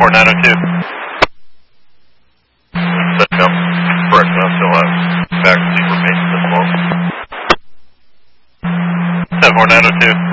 4902. Set jump. Correct, now still have back to remain this long. 4902.